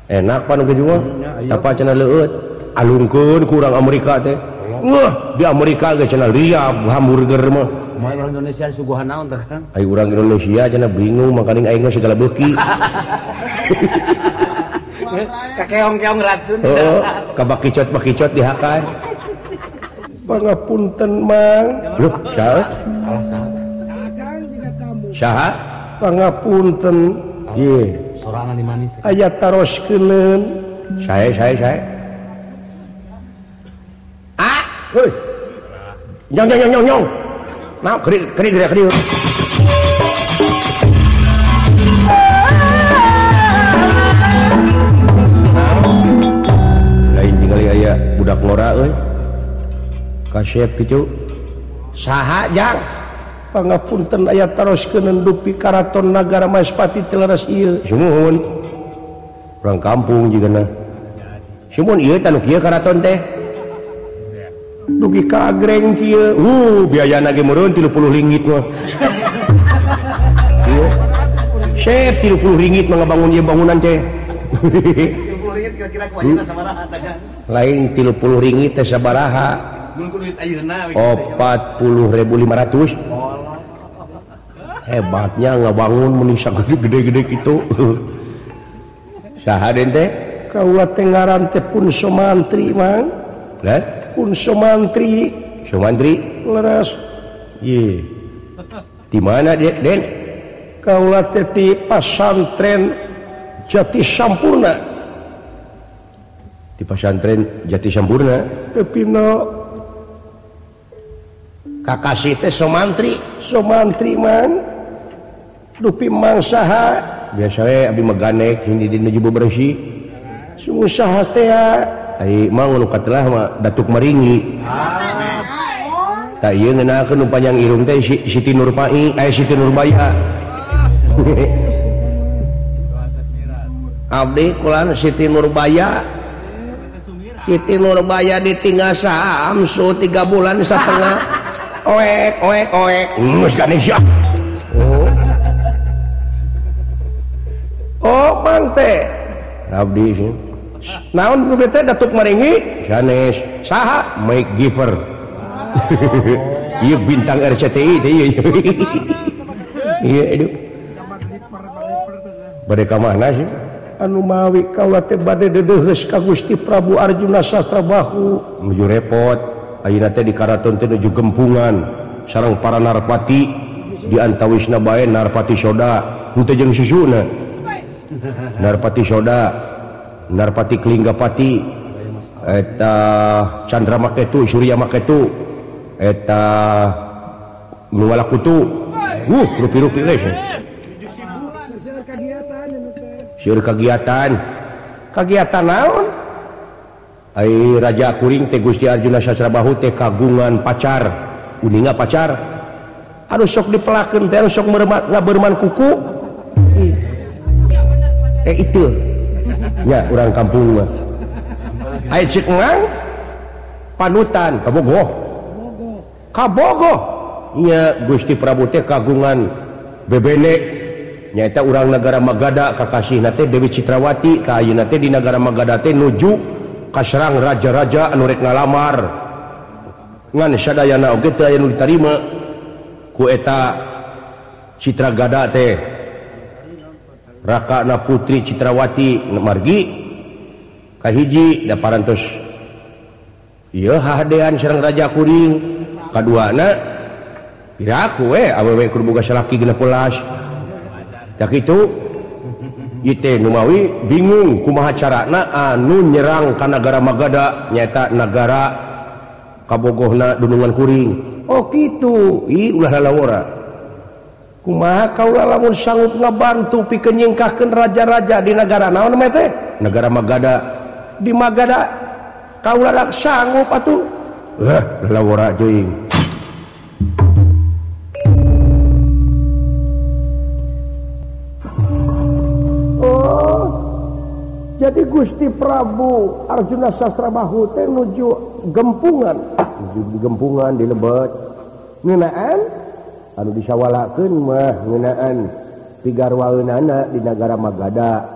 enak pan jual apa cenah leueut alungkeun kurang Amerika teh wah di Amerika ge cenah liab hamburger mah orang Indonesia suguhan naon teh kan ai urang Indonesia cenah bingung makaning aing segala beuki kakeong-keong racun heeh kabakicot dihakan pangapunten mang loh saha saha pangapunten ieu sorangan di manis aya taroskeun sae heuh nyong nah keri lain tinggali aya budak ngora euy kasep kitu saha jang pangapunten aya taroskeun dupi karaton nagara Maespati tilaras ieu sumuhun urang kampung jigana sumuhun ieu tanu kieu karaton teh dugi kaagreng kieu biayana ge meureun 30 ringgit mah ieu sep 30 ringgit mah ngabangun ieu bangunan teh 30 ringgit kira-kira ku ayeuna sabaraha teh lain 30 ringgit teh sabaraha 40.500 hebatnya ngabangun menisang gede-gede gitu saha den teh kaula teh ngaran teh pun somantri mang lah pun somantri leres ye di mana den kaula teh di pasantren Jati Sampurna tapi no kakasih teh somantri mang dupi mang saha biasa we abi maganek hindi di nuju bersih sungguh saha teh ai mang nu katelah mah Datuk Maringi tak ieu ngeunakeun nu panjang irung teh Siti Nurbaya abdi kulan Siti Nurbaya ditinggal samsu 3 bulan setengah oek geus Ganesha mang teh abdi sih naon nu teh Datuk Maringi sanes saha Mike Giver ieu bintang RCTI teh ieu ieu bade ka mana sih anu mawi kaula teh bade dedeheus ka Gusti Prabu Arjuna Sastrabahu nuju repot ayeuna teh di karaton teh nuju gempungan sareng para narpati di antawisna bae Narpati Soda henteu jeung susuna Narpati Soda Narpati Kelinggapati eta Candra Maketu Surya Maketu eta Nuwalakutu rupi-rupi geus seueur kagiatan naon ai Raja Kuring teh Gusti Arjuna Sasrabahu teh kagungan pacar uninga pacar anu sok dipelakeun teh anu sok ngabeurman kuku itu nya urang kampung mah ai cik ngang panutan kabogoh nya Gusti Prabu teh kagungan bebene nyaeta urang negara Magada kakasihna teh Dewi Citrawati ka ayeuna teh di negara Magada teh nuju kasrang raja-raja anu rek ngalamar ngan sadayana oge teu aya nu ditarima ku eta Citragada teh rakana putri Citrawati margi kahiji da parantos ieu hahadean sareng Raja Kuring kaduana piraku awewe kudu boga salaki 16 tak itu ite numawi bingung kumaha carana anu nyerang ka nagara Magada nyaeta nagara kabogohna Dunungan Kuring oh kitu ulah lalawora kumaha kaula lamun sanggup ngabantu pikeun nyingkahkeun raja-raja di negara naon mah teh negara Magada di Magada kaula rak sanggup atuh lalawora jeung jadi Gusti Prabu Arjuna Sasrabahu teh nuju gempungan di Lebet ngeunaan anu disawalakeun mah ngeunaan pigarwaeunana di nagara Magada